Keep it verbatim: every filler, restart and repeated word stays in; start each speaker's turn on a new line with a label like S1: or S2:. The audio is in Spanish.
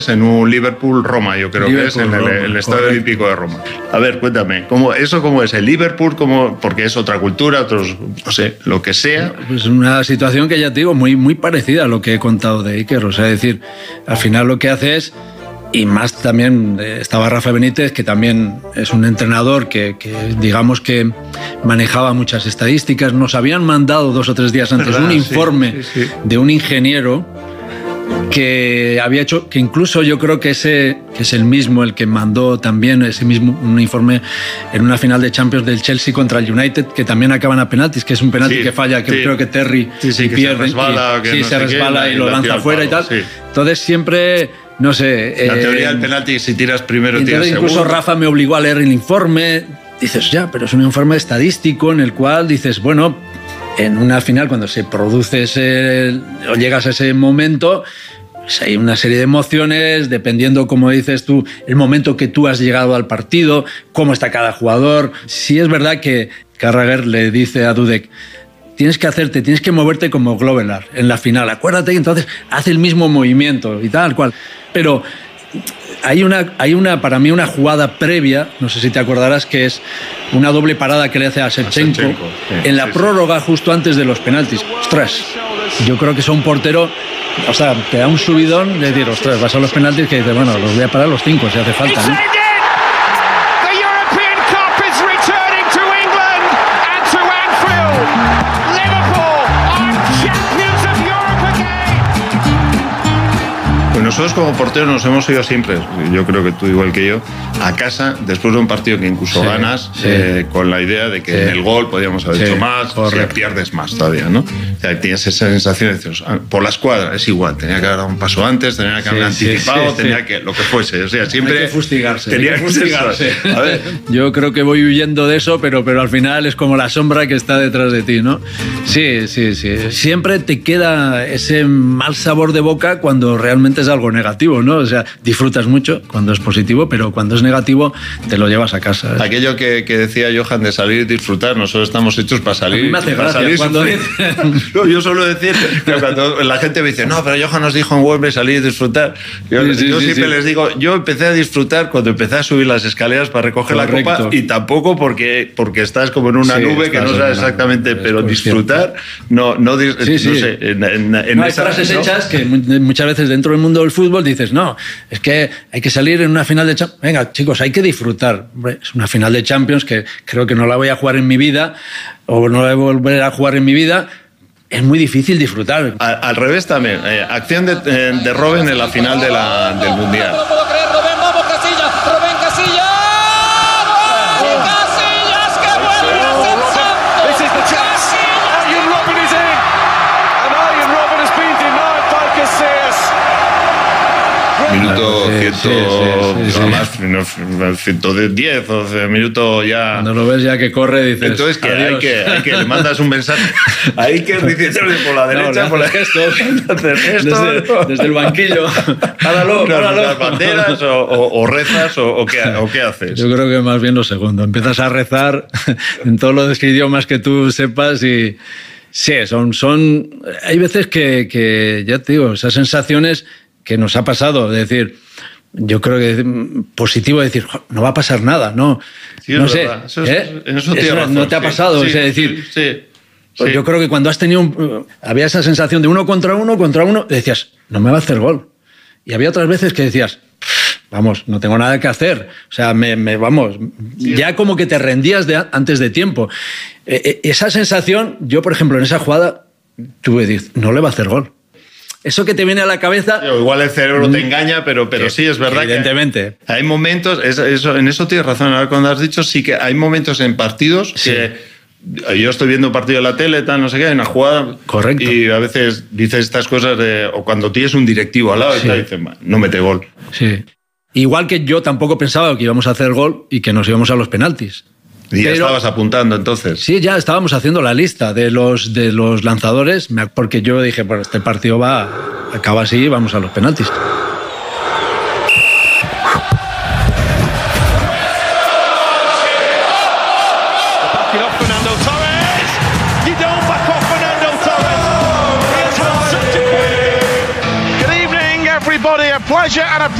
S1: en un Liverpool-Roma, yo creo Liverpool, que es en el, Roma, el Estadio correcto. Olímpico de Roma. A ver, cuéntame, ¿cómo, ¿eso cómo es? ¿El Liverpool? ¿Cómo, porque es otra cultura, otros, no sé, lo que sea?
S2: Pues una situación que ya te digo, muy, muy parecida a lo que he contado de Iker. O sea, es decir, al final lo que hace es, y más también estaba Rafa Benítez, que también es un entrenador que, que digamos que manejaba muchas estadísticas. Nos habían mandado dos o tres días antes ¿verdad? un informe sí, sí, sí. de un ingeniero que había hecho, que incluso yo creo que ese que es el mismo el que mandó también ese mismo un informe en una final de Champions del Chelsea contra el United, que también acaban a penaltis, que es un penalti sí, que falla, que sí. creo que Terry
S1: sí, sí,
S2: y
S1: que
S2: pierde,
S1: se resbala,
S2: y,
S1: que
S2: sí,
S1: no
S2: se resbala
S1: qué,
S2: y lo lanza fuera y tal. Sí. Entonces siempre, no sé...
S1: La
S2: eh,
S1: teoría del penalti, si tiras primero, tiras segundo.
S2: Incluso Rafa me obligó a leer el informe. Dices, ya, pero es un informe estadístico en el cual dices, bueno, en una final cuando se produce ese, o llegas a ese momento... Pues hay una serie de emociones, dependiendo, como dices tú, el momento que tú has llegado al partido, cómo está cada jugador. Sí es verdad que Carragher le dice a Dudek, tienes que hacerte, tienes que moverte como Glovelar en la final. Acuérdate, entonces hace el mismo movimiento y tal cual. Pero hay una, hay una, para mí, una jugada previa, no sé si te acordarás, que es una doble parada que le hace a Shevchenko, a Shevchenko sí, en la sí, prórroga sí. justo antes de los penaltis. Ostras, yo creo que es un portero, o sea, te da un subidón de decir, ostras, vas a los penaltis que dices, bueno, los voy a parar los cinco si hace falta, ¿no?
S1: Nosotros como porteros nos hemos ido siempre, yo creo que tú igual que yo, a casa después de un partido que incluso sí, ganas sí. Eh, con la idea de que sí. en el gol podíamos haber sí, hecho más, o sea, pierdes más todavía, ¿no? O sea, tienes esa sensación de decir, por la escuadra es igual, tenía que haber dado un paso antes, tenía que haber sí, anticipado, sí, sí, tenía sí. que, lo que fuese, o sea, siempre...
S2: Hay que fustigarse.
S1: Tenía
S2: hay que
S1: fustigarse.
S2: A ver. Yo creo que voy huyendo de eso, pero, pero al final es como la sombra que está detrás de ti, ¿no? Sí, sí, sí. Siempre te queda ese mal sabor de boca cuando realmente es algo negativo, ¿no? O sea, disfrutas mucho cuando es positivo, pero cuando es negativo te lo llevas a casa. ¿eh?
S1: Aquello que, que decía Johan de salir y disfrutar, nosotros estamos hechos para salir.
S2: A mí me hace gracia
S1: salir
S2: cuando
S1: no, yo suelo decir que cuando la gente me dice, no, pero Johan nos dijo en Wembley salir y disfrutar. Yo, sí, sí, yo sí, siempre sí. les digo, yo empecé a disfrutar cuando empecé a subir las escaleras para recoger Correcto. la copa y tampoco porque, porque estás como en una sí, nube que no sabes exactamente, una, pero disfrutar, no, no, sí, no
S2: sí.
S1: sé, en, en, en
S2: no,
S1: esa,
S2: hay frases
S1: ¿no?
S2: hechas que muchas veces dentro del mundo del fútbol dices, no, es que hay que salir en una final de Champions. Venga, chicos, hay que disfrutar. Es una final de Champions que creo que no la voy a jugar en mi vida o no la voy a volver a jugar en mi vida. Es muy difícil disfrutar.
S1: Al, al revés también. Eh, acción de, eh, de Robben en la final de la, del Mundial.
S3: No puedo creer, Robben, vamos Casillas, Robben Casillas. Casillas que vuelve a sensación.
S4: This is the chance. Arjen Robben is in. And Arjen Robben has been denied by Casillas.
S1: Minuto
S2: sí,
S1: cien,
S2: sí, sí, sí,
S1: más, ciento diez o minuto ya.
S2: Cuando lo ves ya que corre, dices.
S1: Entonces, que hay que, hay que le mandas un mensaje. Hay que decir por la derecha, no, por la
S2: gestos. Desde, desde el banquillo. Páralo, páralo.
S1: ¿Las banderas o, o, o rezas o, o, qué, o qué haces?
S2: Yo creo que más bien lo segundo. Empiezas a rezar en todos los idiomas que tú sepas y. Sí, son. son hay veces que, que, ya te digo, esas sensaciones que nos ha pasado, de decir, yo creo que positivo decir, no va a pasar nada, no,
S1: sí,
S2: no sé,
S1: eso es,
S2: ¿eh?
S1: en eso,
S2: eso
S1: razón,
S2: no te ha pasado,
S1: sí,
S2: es decir,
S1: sí, sí,
S2: pues
S1: sí.
S2: Yo creo que cuando has tenido, un, había esa sensación de uno contra uno, contra uno, decías, no me va a hacer gol, y había otras veces que decías, vamos, no tengo nada que hacer, o sea, me, me vamos, sí. ya como que te rendías de, antes de tiempo, eh, esa sensación, yo por ejemplo en esa jugada, tuve decir, no le va a hacer gol. Eso que te viene a la cabeza...
S1: Igual el cerebro te engaña, pero, pero sí, es verdad
S2: evidentemente.
S1: que... Hay momentos, eso, eso, en eso tienes razón, ahora cuando has dicho, sí que hay momentos en partidos sí. que... Yo estoy viendo un partido de la tele, tal, no sé qué, hay una jugada...
S2: Correcto.
S1: Y a veces dices estas cosas de... O cuando tienes un directivo al lado sí. y te dicen, no mete gol.
S2: Sí. Igual que yo tampoco pensaba que íbamos a hacer gol y que nos íbamos a los penaltis.
S1: Y ya
S2: Pero,
S1: estabas apuntando entonces.
S2: Sí, ya estábamos haciendo la lista de los, de los lanzadores, porque yo dije, pues este partido va, acaba así, vamos a los penaltis.
S4: pleasure and a